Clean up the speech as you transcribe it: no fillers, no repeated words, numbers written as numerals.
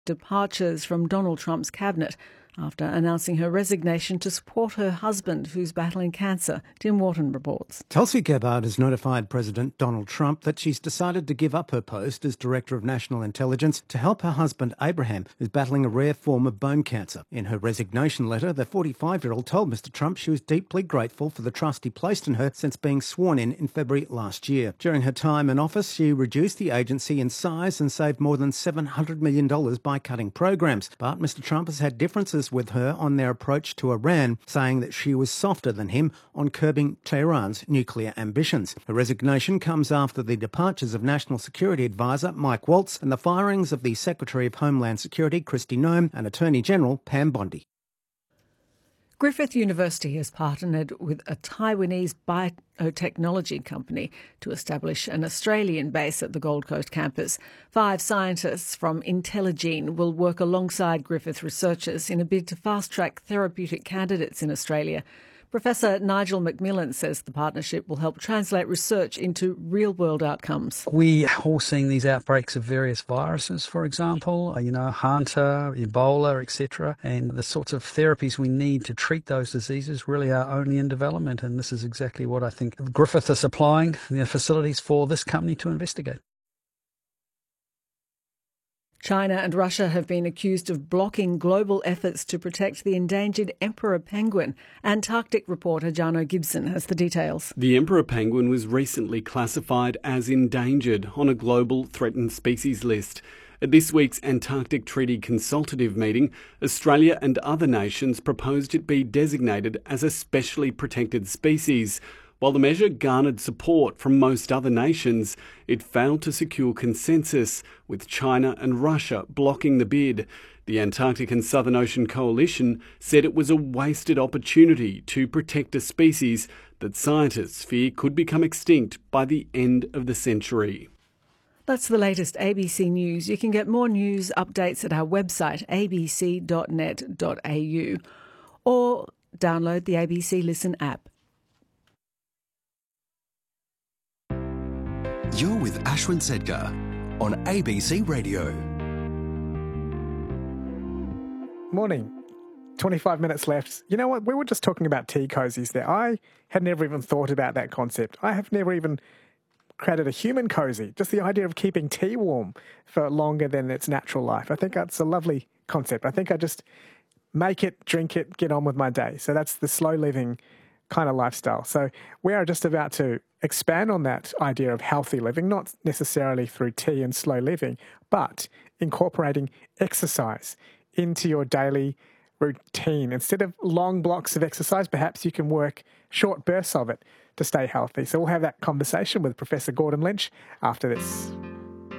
departures from Donald Trump's cabinet after announcing her resignation to support her husband, who's battling cancer. Tim Wharton reports. Tulsi Gabbard has notified President Donald Trump that she's decided to give up her post as Director of National Intelligence to help her husband Abraham, who's battling a rare form of bone cancer. In her resignation letter, the 45-year-old told Mr Trump she was deeply grateful for the trust he placed in her since being sworn in February last year. During her time in office, she reduced the agency in size and saved more than $700 million by cutting programs. But Mr Trump has had differences with her on their approach to Iran, saying that she was softer than him on curbing Tehran's nuclear ambitions. Her resignation comes after the departures of National Security Advisor Mike Waltz and the firings of the Secretary of Homeland Security Kristi Noem and Attorney General Pam Bondi. Griffith University has partnered with a Taiwanese biotechnology company to establish an Australian base at the Gold Coast campus. 5 scientists from Intelligene will work alongside Griffith researchers in a bid to fast-track therapeutic candidates in Australia. Professor Nigel McMillan says the partnership will help translate research into real-world outcomes. We are all seeing these outbreaks of various viruses, for example, Hanta, Ebola, etc. And the sorts of therapies we need to treat those diseases really are only in development. And this is exactly what I think Griffith are supplying the facilities for this company to investigate. China and Russia have been accused of blocking global efforts to protect the endangered emperor penguin. Antarctic reporter Jarno Gibson has the details. The emperor penguin was recently classified as endangered on a global threatened species list. At this week's Antarctic Treaty Consultative meeting, Australia and other nations proposed it be designated as a specially protected species. While the measure garnered support from most other nations, it failed to secure consensus, with China and Russia blocking the bid. The Antarctic and Southern Ocean Coalition said it was a wasted opportunity to protect a species that scientists fear could become extinct by the end of the century. That's the latest ABC News. You can get more news updates at our website, abc.net.au, or download the ABC Listen app. You're with Ashwin Sedgar on ABC Radio. Morning. 25 minutes left. You know what? We were just talking about tea cozies there. I had never even thought about that concept. I have never even created a human cozy. Just the idea of keeping tea warm for longer than its natural life. I think that's a lovely concept. I think I just make it, drink it, get on with my day. So that's the slow living kind of lifestyle. So we are just about to expand on that idea of healthy living, not necessarily through tea and slow living, but incorporating exercise into your daily routine. Instead of long blocks of exercise, perhaps you can work short bursts of it to stay healthy. So we'll have that conversation with Professor Gordon Lynch after this.